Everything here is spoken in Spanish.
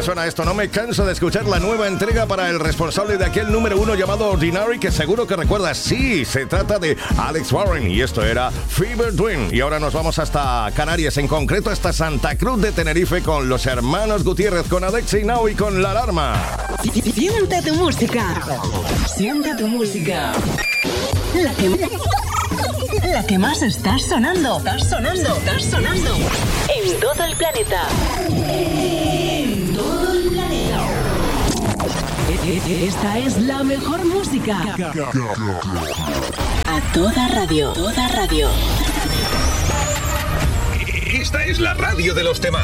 suena esto? No me canso de escuchar la nueva entrega para el responsable de aquel número 1 llamado Ordinary, que seguro que recuerdas. Sí, se trata de Alex Warren y esto era Fever Dream. Y ahora nos vamos hasta Canarias, en concreto hasta Santa Cruz de Tenerife con los hermanos Gutiérrez, con Adexi Now y con La Alarma. Siente tu música. Siente tu música. La que más está sonando. Está sonando. Está sonando. En todo el planeta. En todo el planeta. Esta es la mejor música. A toda radio. Toda radio. Esta es la radio de los temas.